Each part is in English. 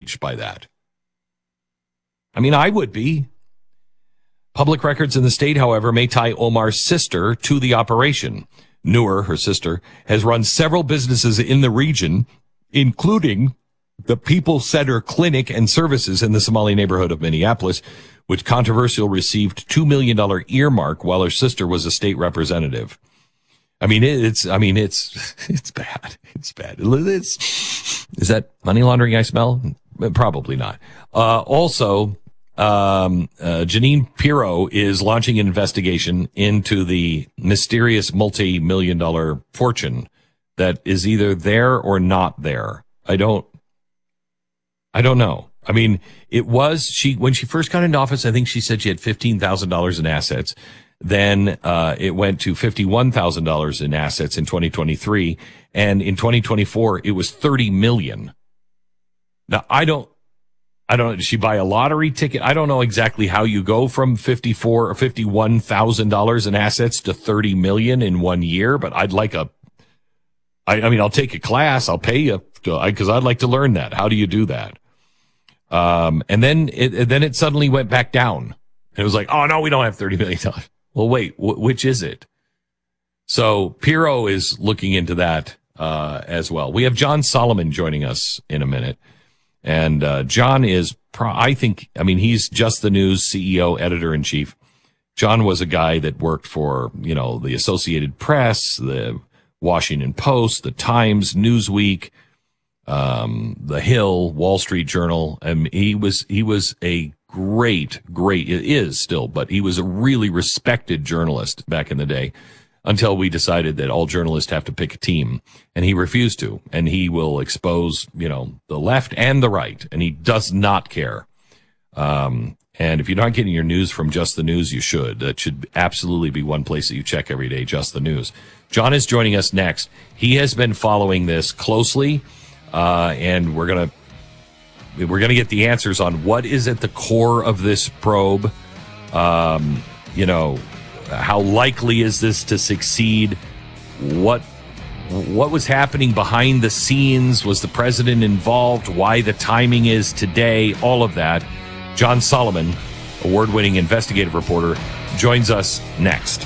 outraged by that. I mean, I would be. Public records in the state, however, may tie Omar's sister to the operation. Noor, her sister, has run several businesses in the region, including the People Center Clinic and Services in the Somali neighborhood of Minneapolis, which controversial received $2 million earmark while her sister was a state representative. I mean, it's bad. It's bad. Is that money laundering I smell? Probably not. Janine Pirro is launching an investigation into the mysterious multi-million-dollar fortune that is either there or not there. I don't know. I mean, when she first got into office, I think she said she had $15,000 in assets. Then, it went to $51,000 in assets in 2023. And in 2024, it was $30 million. Now, I don't know. Did she buy a lottery ticket? I don't know exactly how you go from $54,000 or $51,000 in assets to $30 million in 1 year, but I'd like I'll take a class. I'll pay you because I'd like to learn that. How do you do that? And then it suddenly went back down. It was like, oh no, we don't have $30 million. Well, wait, which is it? So Pirro is looking into that, as well. We have John Solomon joining us in a minute. And, John is, he's Just the News CEO, editor-in-chief. John was a guy that worked for, the Associated Press, the Washington Post, the Times, Newsweek, The Hill, Wall Street Journal. And he was a great, it is still, but he was a really respected journalist back in the day until we decided that all journalists have to pick a team, and he refused to, and he will expose, the left and the right, and he does not care. And if you're not getting your news from Just the News, you should. That should absolutely be one place that you check every day, Just the News. John is joining us next. He has been following this closely, and we're gonna get the answers on what is at the core of this probe. How likely is this to succeed? What was happening behind the scenes? Was the president involved? Why the timing is today? All of that. John Solomon, award-winning investigative reporter, joins us next.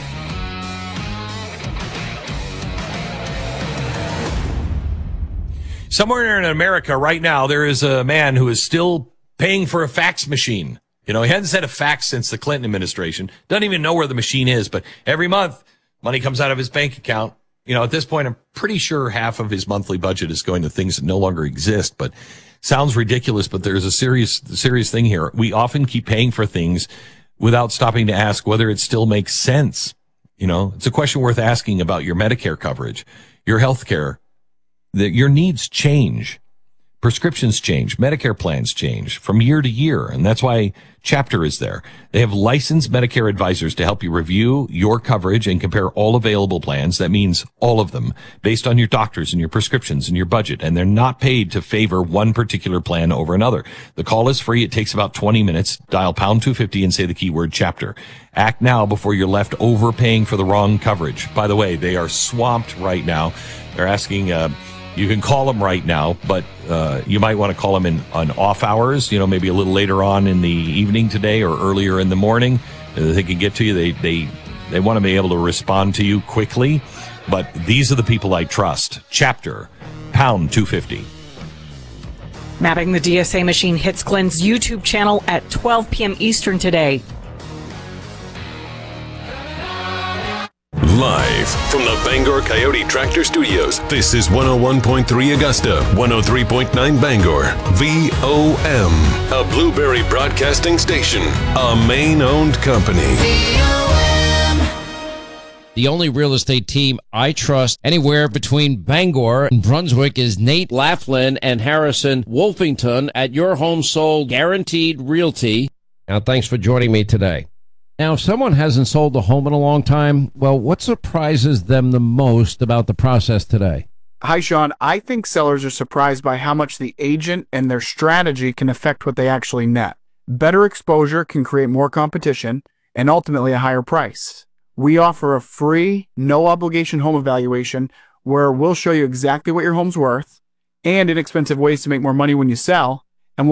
Somewhere in America right now, there is a man who is still paying for a fax machine. He hadn't sent a fax since the Clinton administration. Doesn't even know where the machine is, but every month money comes out of his bank account. At this point, I'm pretty sure half of his monthly budget is going to things that no longer exist, but sounds ridiculous, but there's a serious thing here. We often keep paying for things without stopping to ask whether it still makes sense. It's a question worth asking about your Medicare coverage, your health care, your needs change. Prescriptions change. Medicare plans change from year to year. And that's why Chapter is there. They have licensed Medicare advisors to help you review your coverage and compare all available plans. That means all of them based on your doctors and your prescriptions and your budget. And they're not paid to favor one particular plan over another. The call is free. It takes about 20 minutes. Dial pound 250 and say the keyword Chapter. Act now before you're left overpaying for the wrong coverage. By the way, they are swamped right now. They're asking, you can call them right now, but you might want to call them on off hours, maybe a little later on in the evening today or earlier in the morning. They can get to you. They want to be able to respond to you quickly, but these are the people I trust. Chapter, pound 250. Mapping the DSA machine hits Glenn's YouTube channel at 12 p.m. Eastern today. Live from the Bangor Coyote Tractor Studios, this is 101.3 Augusta, 103.9 Bangor, VOM, a Blueberry Broadcasting station, a Maine-owned company. The only real estate team I trust anywhere between Bangor and Brunswick is Nate Laughlin and Harrison Wolfington at Your Home Sold Guaranteed Realty. Now, thanks for joining me today. Now, if someone hasn't sold a home in a long time, well, what surprises them the most about the process today? Hi, Sean. I think sellers are surprised by how much the agent and their strategy can affect what they actually net. Better exposure can create more competition and ultimately a higher price. We offer a free, no-obligation home evaluation where we'll show you exactly what your home's worth and inexpensive ways to make more money when you sell,